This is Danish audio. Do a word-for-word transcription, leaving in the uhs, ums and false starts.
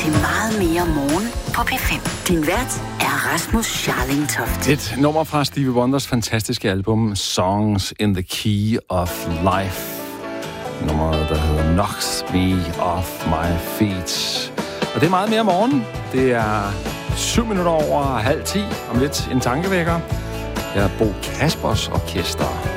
til meget mere morgen på P fem. Din vært er Rasmus Scharling Toft. Et nummer fra Stevie Wonders fantastiske album Songs in the Key of Life. Nummeret, der hedder Knocks Me Off My Feet. Og det er meget mere morgen. Det er syv minutter over halv ti. Om lidt en tankevækker. Jeg er Bo Kaspers Orkester.